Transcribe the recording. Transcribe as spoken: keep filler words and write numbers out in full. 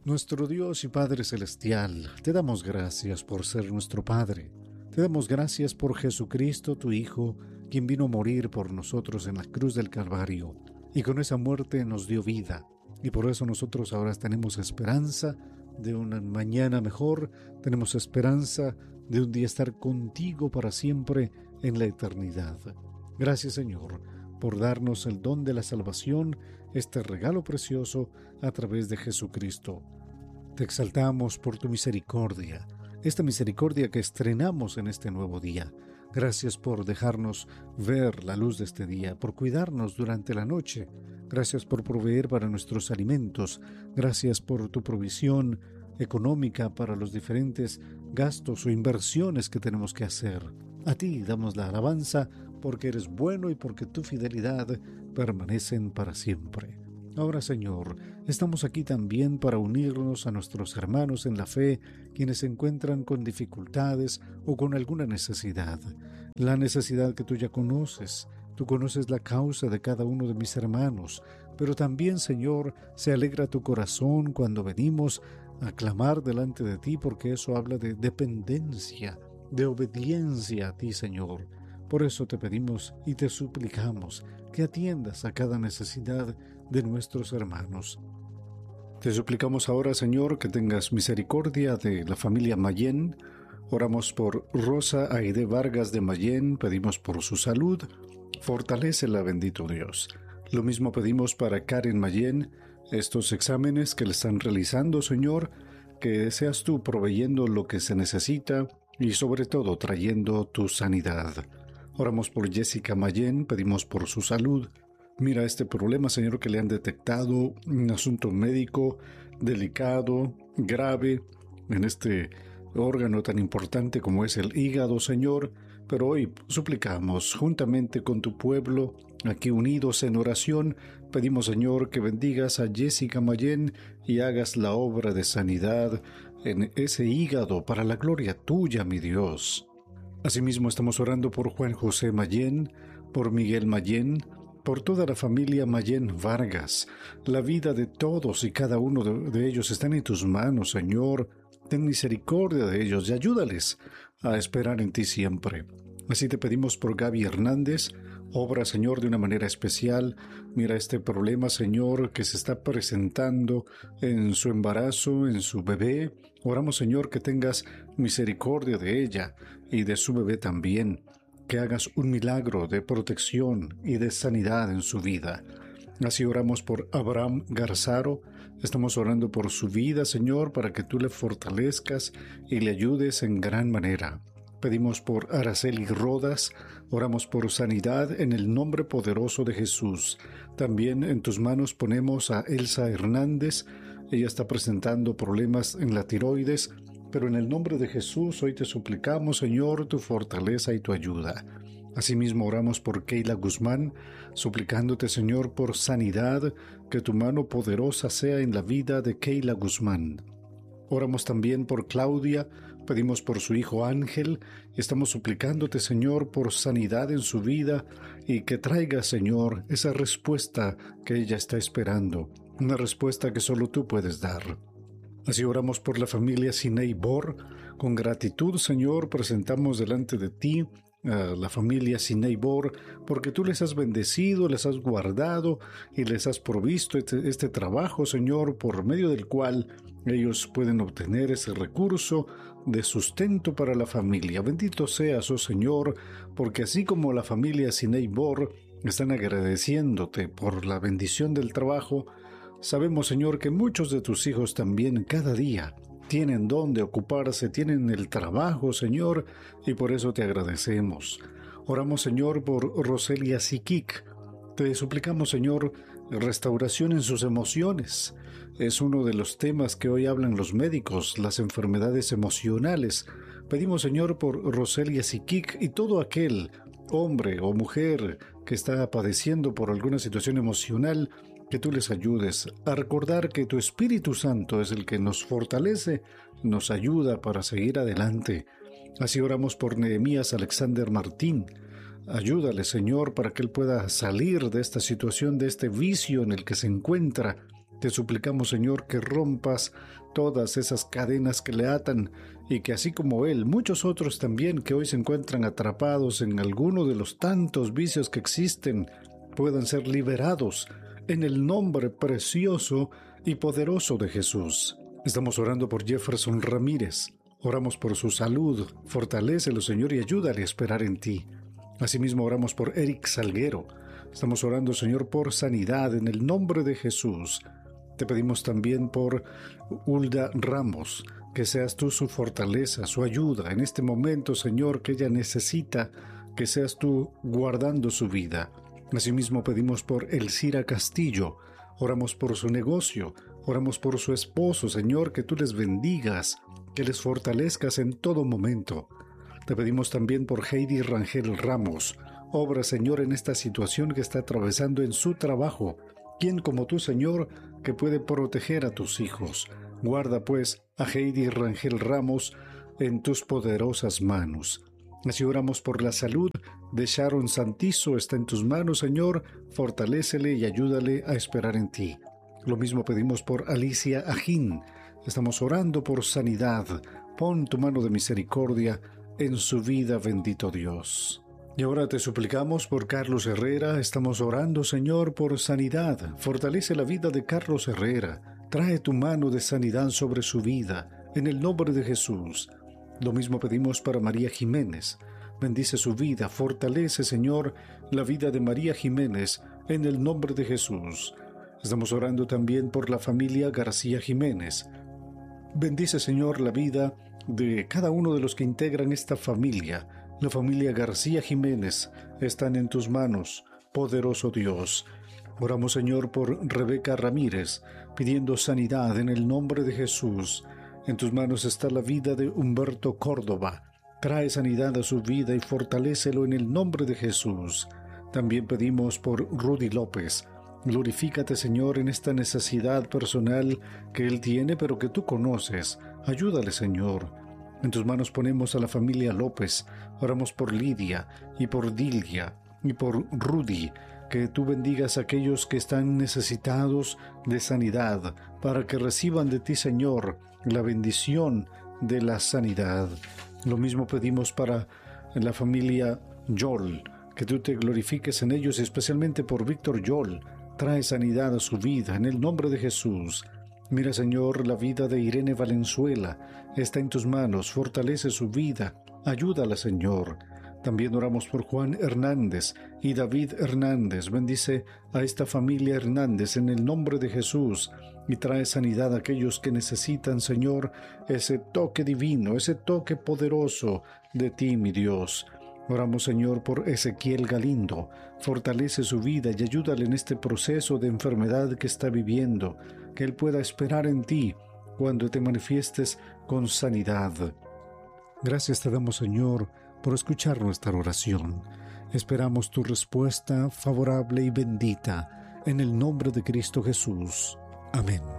Nuestro Dios y Padre Celestial, te damos gracias por ser nuestro Padre. Te damos gracias por Jesucristo, tu Hijo, quien vino a morir por nosotros en la cruz del Calvario, y con esa muerte nos dio vida. Y por eso nosotros ahora tenemos esperanza de una mañana mejor, tenemos esperanza de un día estar contigo para siempre en la eternidad. Gracias, Señor, por darnos el don de la salvación, este regalo precioso a través de Jesucristo. Te exaltamos por tu misericordia, esta misericordia que estrenamos en este nuevo día. Gracias por dejarnos ver la luz de este día, por cuidarnos durante la noche. Gracias por proveer para nuestros alimentos. Gracias por tu provisión económica para los diferentes gastos o inversiones que tenemos que hacer. A ti damos la alabanza porque eres bueno y porque tu fidelidad permanecen para siempre. Ahora, Señor, estamos aquí también para unirnos a nuestros hermanos en la fe, quienes se encuentran con dificultades o con alguna necesidad. La necesidad que tú ya conoces. Tú conoces la causa de cada uno de mis hermanos, pero también, Señor, se alegra tu corazón cuando venimos a clamar delante de ti, porque eso habla de dependencia, de obediencia a ti, Señor. Por eso te pedimos y te suplicamos que atiendas a cada necesidad de nuestros hermanos. Te suplicamos ahora, Señor, que tengas misericordia de la familia Mayén. Oramos por Rosa Aide Vargas de Mayén, pedimos por su salud. Fortalécela, bendito Dios. Lo mismo pedimos para Karen Mayén, estos exámenes que le están realizando, Señor, que seas tú proveyendo lo que se necesita y sobre todo trayendo tu sanidad. Oramos por Jessica Mayén, pedimos por su salud. Mira este problema, Señor, que le han detectado, un asunto médico delicado, grave, en este órgano tan importante como es el hígado, Señor. Pero hoy suplicamos, juntamente con tu pueblo, aquí unidos en oración, pedimos, Señor, que bendigas a Jessica Mayén y hagas la obra de sanidad en ese hígado para la gloria tuya, mi Dios. Asimismo, estamos orando por Juan José Mayén, por Miguel Mayén, por toda la familia Mayén Vargas. La vida de todos y cada uno de, de ellos están en tus manos, Señor. Ten misericordia de ellos y ayúdales a esperar en ti siempre. Así te pedimos por Gaby Hernández. Obra, Señor, de una manera especial. Mira este problema, Señor, que se está presentando en su embarazo, en su bebé. Oramos, Señor, que tengas misericordia de ella y de su bebé también. Que hagas un milagro de protección y de sanidad en su vida. Así oramos por Abraham Garzaro. Estamos orando por su vida, Señor, para que tú le fortalezcas y le ayudes en gran manera. Pedimos por Araceli Rodas, oramos por sanidad en el nombre poderoso de Jesús. También en tus manos ponemos a Elsa Hernández. Ella está presentando problemas en la tiroides, pero en el nombre de Jesús hoy te suplicamos, Señor, tu fortaleza y tu ayuda. Asimismo oramos por Keila Guzmán, suplicándote, Señor, por sanidad, que tu mano poderosa sea en la vida de Keila Guzmán. Oramos también por Claudia, pedimos por su hijo Ángel, y estamos suplicándote, Señor, por sanidad en su vida y que traiga, Señor, esa respuesta que ella está esperando, una respuesta que solo tú puedes dar. Así oramos por la familia Sinei Bor. Con gratitud, Señor, presentamos delante de ti a la familia Sinei Bor, porque tú les has bendecido, les has guardado y les has provisto este, este trabajo, Señor, por medio del cual ellos pueden obtener ese recurso de sustento para la familia. Bendito seas, oh Señor, porque así como la familia Sinei Bor están agradeciéndote por la bendición del trabajo, sabemos, Señor, que muchos de tus hijos también cada día tienen dónde ocuparse, tienen el trabajo, Señor, y por eso te agradecemos. Oramos, Señor, por Roselia Siquik. Te suplicamos, Señor, restauración en sus emociones. Es uno de los temas que hoy hablan los médicos, las enfermedades emocionales. Pedimos, Señor, por Roselia Siquik y todo aquel hombre o mujer que está padeciendo por alguna situación emocional, que tú les ayudes a recordar que tu Espíritu Santo es el que nos fortalece, nos ayuda para seguir adelante. Así oramos por Nehemías Alexander Martín. Ayúdale, Señor, para que él pueda salir de esta situación, de este vicio en el que se encuentra, Te suplicamos, Señor, que rompas todas esas cadenas que le atan y que así como él, muchos otros también que hoy se encuentran atrapados en alguno de los tantos vicios que existen, puedan ser liberados en el nombre precioso y poderoso de Jesús. Estamos orando por Jefferson Ramírez. Oramos por su salud. Fortalécelo, Señor, y ayúdale a esperar en ti. Asimismo, oramos por Eric Salguero. Estamos orando, Señor, por sanidad en el nombre de Jesús. Te pedimos también por Hulda Ramos, que seas tú su fortaleza, su ayuda en este momento, Señor, que ella necesita, que seas tú guardando su vida. Asimismo pedimos por Elcira Castillo, oramos por su negocio, oramos por su esposo, Señor, que tú les bendigas, que les fortalezcas en todo momento. Te pedimos también por Heidi Rangel Ramos, obra, Señor, en esta situación que está atravesando en su trabajo. ¿Quién como tú, Señor, que puede proteger a tus hijos? Guarda, pues, a Heidi Rangel Ramos en tus poderosas manos. Así oramos por la salud de Sharon Santizo. Está en tus manos, Señor. Fortalécele y ayúdale a esperar en ti. Lo mismo pedimos por Alicia Ajín. Estamos orando por sanidad. Pon tu mano de misericordia en su vida, bendito Dios. Y ahora te suplicamos por Carlos Herrera. Estamos orando, Señor, por sanidad. Fortalece la vida de Carlos Herrera. Trae tu mano de sanidad sobre su vida, en el nombre de Jesús. Lo mismo pedimos para María Jiménez. Bendice su vida. Fortalece, Señor, la vida de María Jiménez, en el nombre de Jesús. Estamos orando también por la familia García Jiménez. Bendice, Señor, la vida de cada uno de los que integran esta familia. La familia García Jiménez están en tus manos, poderoso Dios. Oramos, Señor, por Rebeca Ramírez, pidiendo sanidad en el nombre de Jesús. En tus manos está la vida de Humberto Córdoba. Trae sanidad a su vida y fortalécelo en el nombre de Jesús. También pedimos por Rudy López. Glorifícate, Señor, en esta necesidad personal que él tiene, pero que tú conoces. Ayúdale, Señor. En tus manos ponemos a la familia López. Oramos por Lidia y por Dilia y por Rudy. Que tú bendigas a aquellos que están necesitados de sanidad, para que reciban de ti, Señor, la bendición de la sanidad. Lo mismo pedimos para la familia Yol, que tú te glorifiques en ellos, especialmente por Víctor Yol. Trae sanidad a su vida, en el nombre de Jesús. Mira, Señor, la vida de Irene Valenzuela está en tus manos. Fortalece su vida. Ayúdala, Señor. También oramos por Juan Hernández y David Hernández. Bendice a esta familia Hernández en el nombre de Jesús y trae sanidad a aquellos que necesitan, Señor, ese toque divino, ese toque poderoso de ti, mi Dios. Oramos, Señor, por Ezequiel Galindo. Fortalece su vida y ayúdale en este proceso de enfermedad que está viviendo, que él pueda esperar en ti cuando te manifiestes con sanidad. Gracias te damos, Señor, por escuchar nuestra oración. Esperamos tu respuesta favorable y bendita, en el nombre de Cristo Jesús. Amén.